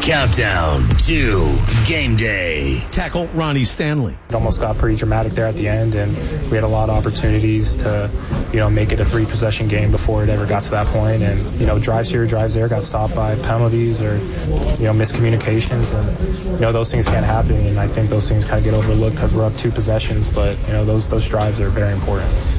Countdown to game day. Tackle Ronnie Stanley. It almost got pretty dramatic there at the end, and we had a lot of opportunities to, make it a 3-possession game before it ever got to that point. And, drives here, drives there, got stopped by penalties or, miscommunications. And, those things can't happen. And I think those things kind of get overlooked because we're up 2 possessions. But, those drives are very important.